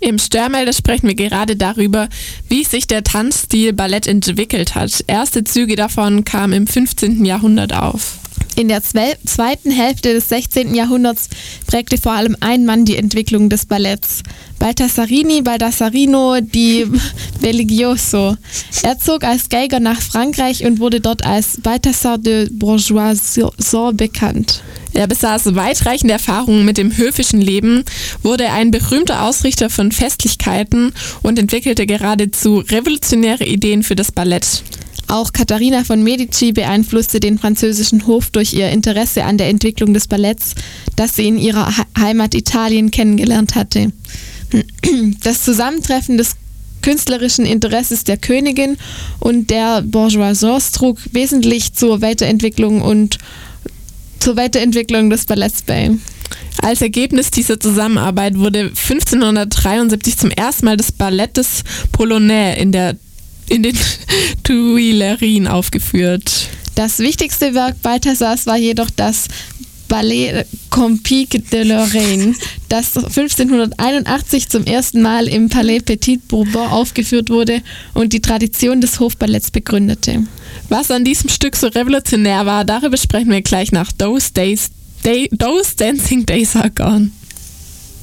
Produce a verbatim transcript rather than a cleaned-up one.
Im Störmelder sprechen wir gerade darüber, wie sich der Tanzstil Ballett entwickelt hat. Erste Züge davon kamen im fünfzehnten Jahrhundert auf. In der zwe- zweiten Hälfte des sechzehnten Jahrhunderts prägte vor allem ein Mann die Entwicklung des Balletts. Baldasarini Baldassarino di Belgioso. Er zog als Geiger nach Frankreich und wurde dort als Balthasar de Bourgeois bekannt. Er besaß weitreichende Erfahrungen mit dem höfischen Leben, wurde ein berühmter Ausrichter von Festlichkeiten und entwickelte geradezu revolutionäre Ideen für das Ballett. Auch Katharina von Medici beeinflusste den französischen Hof durch ihr Interesse an der Entwicklung des Balletts, das sie in ihrer Heimat Italien kennengelernt hatte. Das Zusammentreffen des künstlerischen Interesses der Königin und der Bourgeoisie trug wesentlich zur Weiterentwicklung und zur Weiterentwicklung des Balletts bei. Als Ergebnis dieser Zusammenarbeit wurde fünfzehnhundertdreiundsiebzig zum ersten Mal das Ballett des Polonais in der in den Tuilerien aufgeführt. Das wichtigste Werk Balthasars war jedoch das Ballet Compique de Lorraine, das fünfzehnhunderteinundachtzig zum ersten Mal im Palais Petit Bourbon aufgeführt wurde und die Tradition des Hofballetts begründete. Was an diesem Stück so revolutionär war, darüber sprechen wir gleich nach Those Days, Day, Those Dancing Days Are Gone.